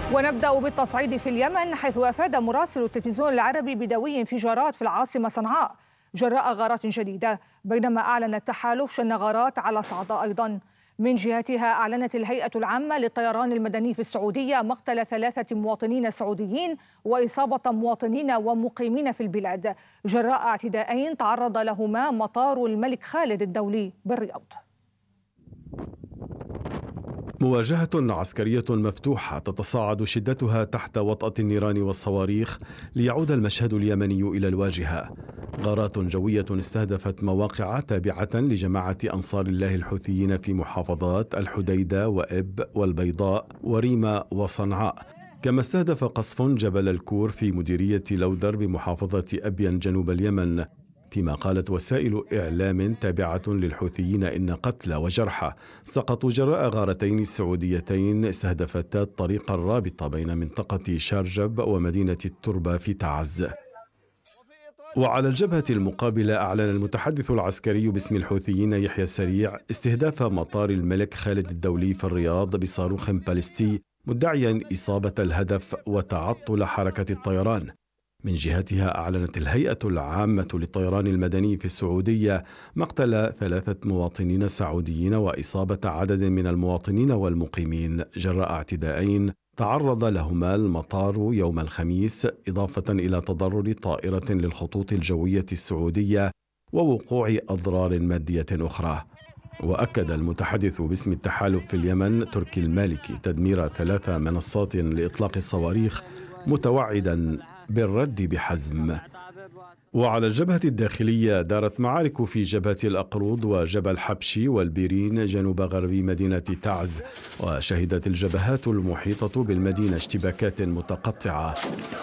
ونبدأ بالتصعيد في اليمن، حيث أفاد مراسل التلفزيون العربي بدوي انفجارات في العاصمة صنعاء جراء غارات جديدة، بينما أعلن التحالف شن غارات على صعداء أيضا. من جهتها أعلنت الهيئة العامة للطيران المدني في السعودية مقتل 3 مواطنين سعوديين وإصابة مواطنين ومقيمين في البلاد جراء اعتداءين تعرض لهما مطار الملك خالد الدولي بالرياض. مواجهة عسكرية مفتوحة تتصاعد شدتها تحت وطأة النيران والصواريخ ليعود المشهد اليمني إلى الواجهة. غارات جوية استهدفت مواقع تابعة لجماعة أنصار الله الحوثيين في محافظات الحديدة وإب والبيضاء وريمة وصنعاء، كما استهدف قصف جبل الكور في مديرية لودر بمحافظة أبين جنوب اليمن، فيما قالت وسائل إعلام تابعة للحوثيين إن قتلى وجرحى سقطوا جراء غارتين سعوديتين استهدفتا الطريق الرابط بين منطقة شارجب ومدينة التربة في تعز. وعلى الجبهة المقابلة أعلن المتحدث العسكري باسم الحوثيين يحيى سريع استهداف مطار الملك خالد الدولي في الرياض بصاروخ باليستي، مدعيا إصابة الهدف وتعطل حركة الطيران. من جهتها أعلنت الهيئة العامة للطيران المدني في السعودية مقتل 3 مواطنين سعوديين وإصابة عدد من المواطنين والمقيمين جراء اعتداءين تعرض لهما المطار يوم الخميس، إضافة إلى تضرر طائرة للخطوط الجوية السعودية ووقوع أضرار مادية أخرى. وأكد المتحدث باسم التحالف في اليمن تركي المالكي تدمير 3 منصات لإطلاق الصواريخ، متوعدا بالرد بحزم. وعلى الجبهة الداخلية دارت معارك في جبهة الأقروض وجبل حبشي والبيرين جنوب غرب مدينة تعز، وشهدت الجبهات المحيطة بالمدينة اشتباكات متقطعة.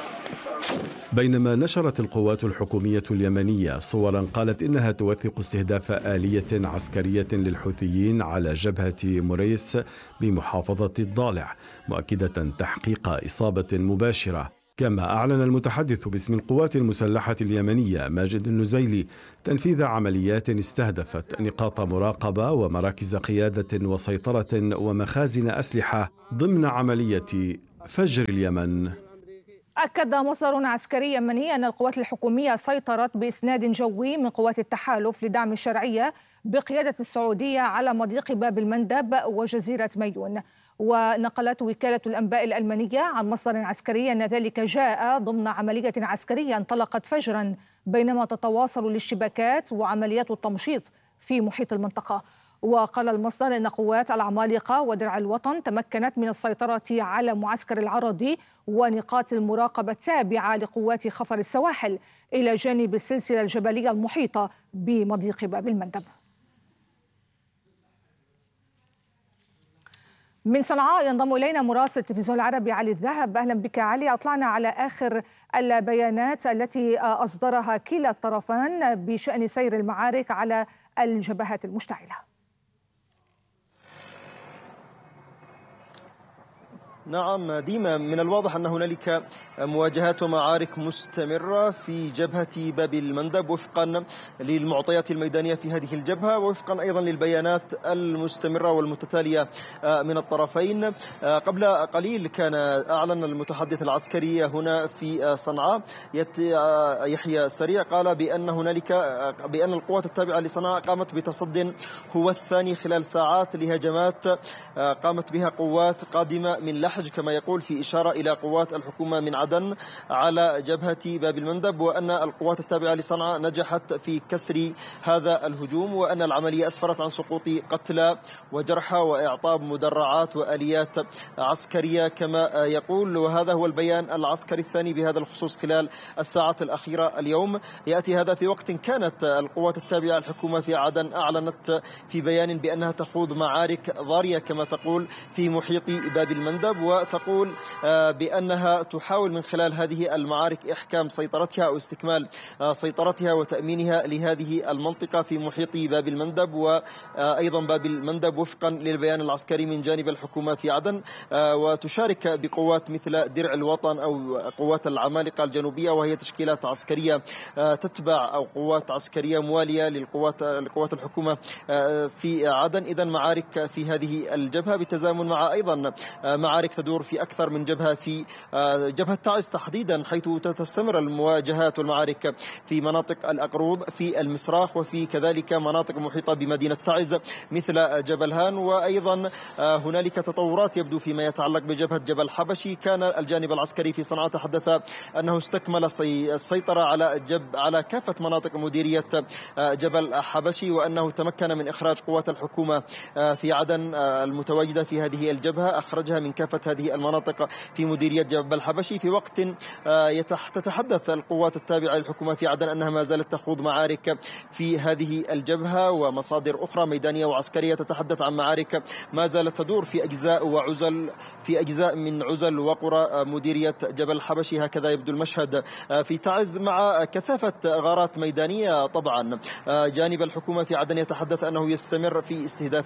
بينما نشرت القوات الحكومية اليمنية صورا قالت إنها توثق استهداف آلية عسكرية للحوثيين على جبهة مريس بمحافظة الضالع، مؤكدة تحقيق إصابة مباشرة. كما أعلن المتحدث باسم القوات المسلحة اليمنية ماجد النزيلي تنفيذ عمليات استهدفت نقاط مراقبة ومراكز قيادة وسيطرة ومخازن أسلحة ضمن عملية فجر اليمن. أكد مصدر عسكري يمني أن القوات الحكومية سيطرت بإسناد جوي من قوات التحالف لدعم الشرعية بقيادة السعودية على مضيق باب المندب وجزيرة ميون. ونقلت وكالة الأنباء الألمانية عن مصدر عسكري أن ذلك جاء ضمن عملية عسكرية انطلقت فجرا بينما تتواصل الاشتباكات وعمليات التمشيط في محيط المنطقة. وقال المصدر أن قوات العمالقة ودرع الوطن تمكنت من السيطرة على معسكر العرضي ونقاط المراقبة التابعة لقوات خفر السواحل إلى جانب السلسلة الجبلية المحيطة بمضيق باب المندب. من صنعاء ينضم إلينا مراسل التلفزيون العربي علي الذهب. أهلا بك علي. أطلعنا على آخر البيانات التي أصدرها كلا الطرفان بشأن سير المعارك على الجبهات المشتعلة. نعم ديما، من الواضح أن هنالك مواجهات ومعارك مستمرة في جبهة باب المندب وفقا للمعطيات الميدانية في هذه الجبهة، وفقا أيضا للبيانات المستمرة والمتتالية من الطرفين. قبل قليل كان أعلن المتحدث العسكري هنا في صنعاء يحيى سريع قال بأن القوات التابعة لصنعاء قامت بتصد هو الثاني خلال ساعات لهجمات قامت بها قوات قادمة من لحج، كما يقول في إشارة إلى قوات الحكومة من عدن على جبهة باب المندب، وأن القوات التابعة لصنعاء نجحت في كسر هذا الهجوم، وأن العملية أسفرت عن سقوط قتلى وجرحى وإعطاب مدرعات وآليات عسكرية كما يقول. وهذا هو البيان العسكري الثاني بهذا الخصوص خلال الساعات الأخيرة اليوم. يأتي هذا في وقت كانت القوات التابعة للحكومة في عدن أعلنت في بيان بأنها تخوض معارك ضارية كما تقول في محيط باب المندب، وتقول بأنها تحاول من خلال هذه المعارك إحكام سيطرتها أو استكمال سيطرتها وتأمينها لهذه المنطقة في محيط باب المندب وأيضا باب المندب وفقا للبيان العسكري من جانب الحكومة في عدن. وتشارك بقوات مثل درع الوطن أو قوات العمالقة الجنوبية، وهي تشكيلات عسكرية تتبع أو قوات عسكرية موالية لقوات الحكومة في عدن. إذن معارك في هذه الجبهة بالتزامن مع أيضا معارك المعارك تدور في أكثر من جبهة في جبهة تعز تحديدا، حيث تستمر المواجهات والمعارك في مناطق الأقروض، في المسراخ، وفي كذلك مناطق محيطة بمدينة تعز مثل جبل هان. وأيضا هنالك تطورات يبدو فيما يتعلق بجبهة جبل حبشي. كان الجانب العسكري في صنعاء تحدث أنه استكمل السيطرة على كافة مناطق مديرية جبل حبشي، وأنه تمكن من إخراج قوات الحكومة في عدن المتواجدة في هذه الجبهة، أخرجها من كافة هذه المناطق في مديرية جبل حبشي، في وقت تتحدث القوات التابعة للحكومة في عدن أنها ما زالت تخوض معارك في هذه الجبهة. ومصادر أخرى ميدانية وعسكرية تتحدث عن معارك ما زالت تدور في أجزاء من عزل وقرى مديرية جبل حبشي. هكذا يبدو المشهد في تعز، مع كثافة غارات ميدانية. طبعا جانب الحكومة في عدن يتحدث أنه يستمر في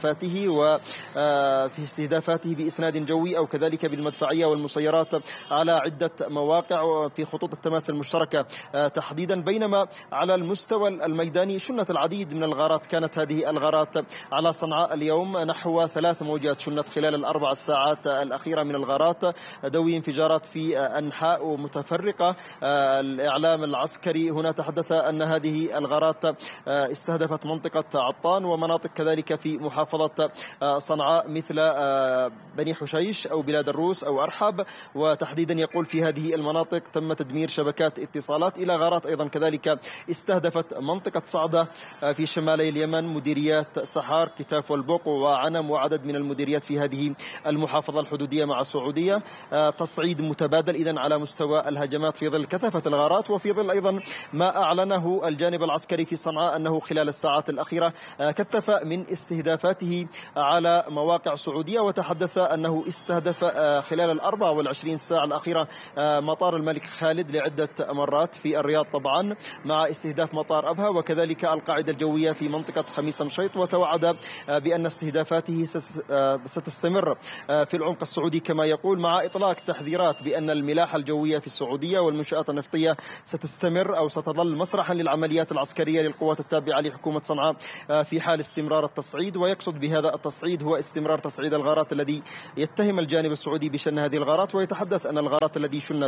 استهدافاته بإسناد جوي أو كذلك بالمدفعية والمسيرات على عدة مواقع في خطوط التماس المشتركة تحديدا. بينما على المستوى الميداني شنت العديد من الغارات. كانت هذه الغارات على صنعاء اليوم نحو 3 موجات شنت خلال ال4 ساعات الأخيرة من الغارات، دوي انفجارات في أنحاء متفرقة. الإعلام العسكري هنا تحدث أن هذه الغارات استهدفت منطقة عطان ومناطق كذلك في محافظة صنعاء مثل بني حشيش أو بلاد الروس أو أرحب. وتحديدا يقول في هذه المناطق تم تدمير شبكات اتصالات، إلى غارات أيضا كذلك استهدفت منطقة صعدة في شمالي اليمن، مديريات سحار، كتاف والبوق وعنم وعدد من المديريات في هذه المحافظة الحدودية مع السعودية. تصعيد متبادل إذن على مستوى الهجمات في ظل كثافة الغارات، وفي ظل أيضا ما أعلنه الجانب العسكري في صنعاء أنه خلال الساعات الأخيرة كثف من استهدافاته على مواقع سعودية، وتحدث أنه استهدف خلال ال24 ساعة الأخيرة مطار الملك خالد لعدة مرات في الرياض طبعا، مع استهداف مطار أبها وكذلك القاعدة الجوية في منطقة خميس مشيط. وتوعد بأن استهدافاته ستستمر في العمق السعودي كما يقول، مع إطلاق تحذيرات بأن الملاحة الجوية في السعودية والمنشآت النفطية ستستمر أو ستظل مسرحا للعمليات العسكرية للقوات التابعة لحكومة صنعاء في حال استمرار التصعيد. ويقصد بهذا التصعيد هو استمرار تصعيد الغارات الذي يتهم الجانب السعودي بشن هذه الغارات. ويتحدث أن الغارات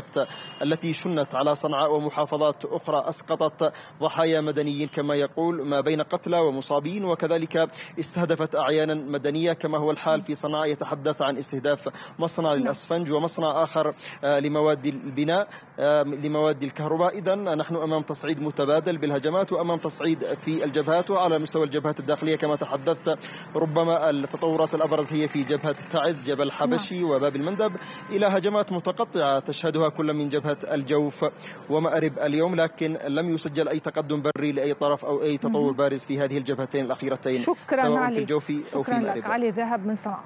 التي شنت على صنعاء ومحافظات أخرى أسقطت ضحايا مدنيين كما يقول، ما بين قتلى ومصابين، وكذلك استهدفت أعيانا مدنية كما هو الحال في صنعاء. يتحدث عن استهداف مصنع للأسفنج ومصنع آخر لمواد البناء لمواد الكهرباء. إذن نحن أمام تصعيد متبادل بالهجمات وأمام تصعيد في الجبهات. وعلى مستوى الجبهات الداخلية كما تحدثت ربما التطورات الأبرز هي في جبهة تعز، جبل حبشي وباب المندب، إلى هجمات متقطعة تشهدها كل من جبهة الجوف ومأرب اليوم، لكن لم يسجل أي تقدم بري لأي طرف أو أي تطور بارز في هذه الجبهتين الأخيرتين سواء في الجوف أو في مأرب. شكرا علي ذهب من صنعاء.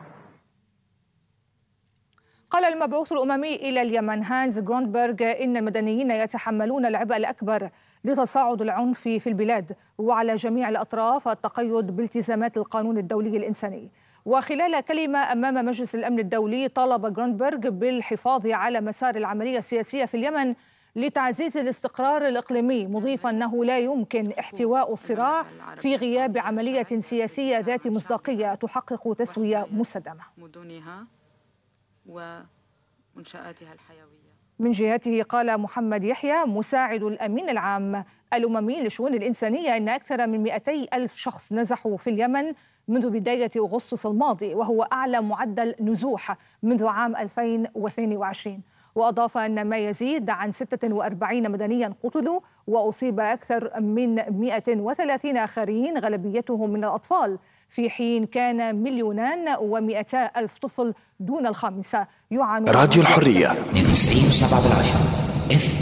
قال المبعوث الأممي إلى اليمن هانز جروندبرغ إن المدنيين يتحملون العبء الأكبر لتصاعد العنف في البلاد، وعلى جميع الأطراف التقيد بالتزامات القانون الدولي الإنساني. وخلال كلمة أمام مجلس الأمن الدولي طالب جروندبرغ بالحفاظ على مسار العملية السياسية في اليمن لتعزيز الاستقرار الإقليمي، مضيفا أنه لا يمكن احتواء الصراع في غياب عملية سياسية ذات مصداقية تحقق تسوية مستدامة. ومنشآتها الحيوية. من جهته قال محمد يحيى مساعد الأمين العام الأممي لشؤون الإنسانية إن أكثر من 200,000 شخص نزحوا في اليمن منذ بداية أغسطس الماضي، وهو أعلى معدل نزوح منذ عام 2022. وأضاف أن ما يزيد عن 46 مدنيا قتلوا وأصيب أكثر من 130 آخرين غالبيتهم من الأطفال، في حين كان 1,200,000 طفل دون الخامسة يعانون. راديو الحرية 92.7